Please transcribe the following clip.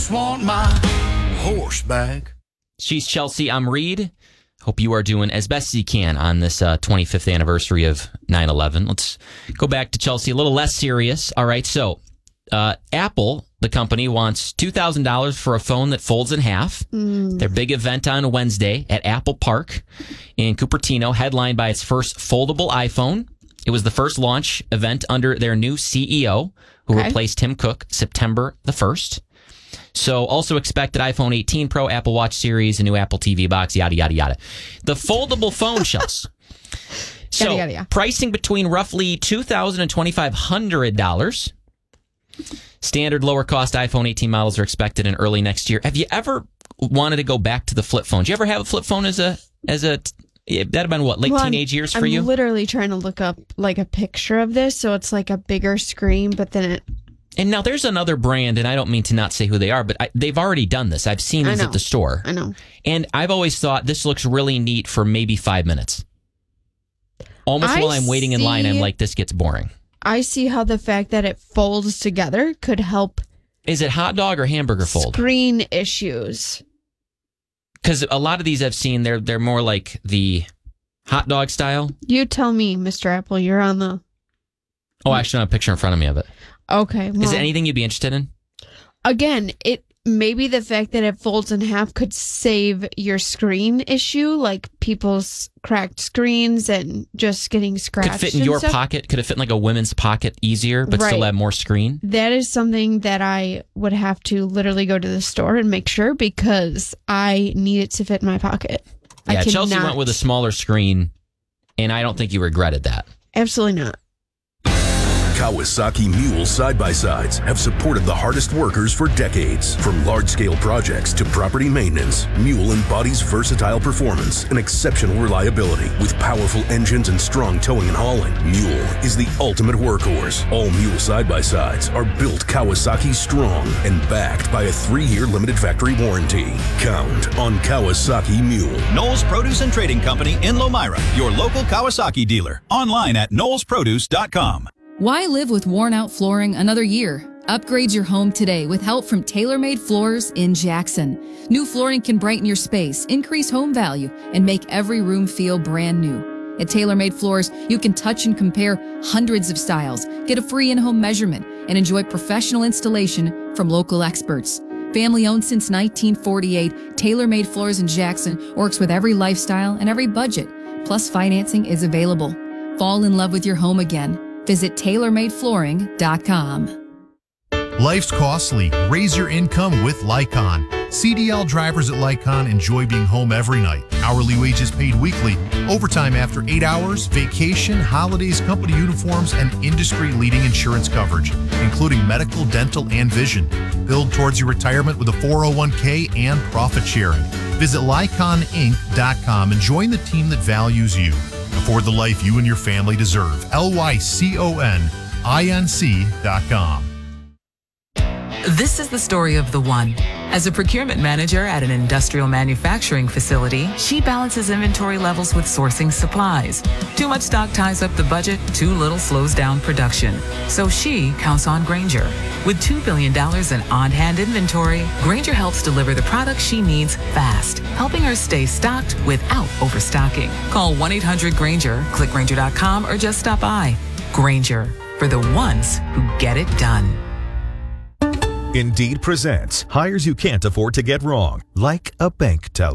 Want my horse back. She's Chelsea. I'm Reed. Hope you are doing as best as you can on this 25th anniversary of 9/11. Let's go back to Chelsea, a little less serious. All right, so Apple, the company, wants $2,000 for a phone that folds in half. Their big event on Wednesday at Apple Park in Cupertino, headlined by its first foldable iPhone. It was the first launch event under their new CEO, who replaced Tim Cook September the 1st. So also expected iPhone 18 Pro, Apple Watch series, a new Apple TV box, yada, yada, yada. The foldable phone shells. So Yada, yada. pricing between roughly $2,000 and $2,500. Standard lower cost iPhone 18 models are expected in early next year. Have you ever wanted to go back to the flip phone? Did you ever have a flip phone as a that'd have been what, late teenage years for you? I'm literally trying to look up like a picture of this. So it's like a bigger screen, but then it... And now there's another brand, and I don't mean to not say who they are, but they've already done this. I've seen these at the store. I know. And I've always thought this looks really neat for maybe 5 minutes. Almost while I'm waiting in line, I'm like, this gets boring. I see how the fact that it folds together could help. Is it hot dog or hamburger fold? Screen issues. Because a lot of these I've seen, they're more like the hot dog style. You tell me, Mr. Apple, you're on the... Oh, actually, I have a picture in front of me of it. Okay. Well, is it anything you'd be interested in? Again, it maybe the fact that it folds in half could save your screen issue, like people's cracked screens and just getting scratched. Could fit in your pocket. Could it fit in like a women's pocket easier, but still have more screen? That is something that I would have to literally go to the store and make sure, because I need it to fit in my pocket. Yeah, Chelsea went with a smaller screen, and I don't think you regretted that. Absolutely not. Kawasaki Mule side-by-sides have supported the hardest workers for decades. From large-scale projects to property maintenance, Mule embodies versatile performance and exceptional reliability. With powerful engines and strong towing and hauling, Mule is the ultimate workhorse. All Mule side-by-sides are built Kawasaki strong and backed by a 3-year limited factory warranty. Count on Kawasaki Mule. Knowles Produce and Trading Company in Lomira, your local Kawasaki dealer. Online at knowlesproduce.com. Why live with worn-out flooring another year? Upgrade your home today with help from TaylorMade Floors in Jackson. New flooring can brighten your space, increase home value, and make every room feel brand new. At TaylorMade Floors, you can touch and compare hundreds of styles, get a free in-home measurement, and enjoy professional installation from local experts. Family-owned since 1948, TaylorMade Floors in Jackson works with every lifestyle and every budget. Plus, financing is available. Fall in love with your home again. Visit TaylorMadeFlooring.com. Life's costly. Raise your income with Lycon. CDL drivers at Lycon enjoy being home every night. Hourly wages paid weekly, overtime after 8 hours, vacation, holidays, company uniforms, and industry-leading insurance coverage, including medical, dental, and vision. Build towards your retirement with a 401k and profit sharing. Visit LyconInc.com and join the team that values you. Afford the life you and your family deserve. LYCONINC.com. This is the story of the one. As a procurement manager at an industrial manufacturing facility, she balances inventory levels with sourcing supplies. Too much stock ties up the budget, too little slows down production. So she counts on Grainger. With $2 billion in on-hand inventory, Grainger helps deliver the products she needs fast, helping her stay stocked without overstocking. Call 1-800-GRAINGER, click Grainger.com, or just stop by. Grainger, for the ones who get it done. Indeed presents hires you can't afford to get wrong, like a bank teller.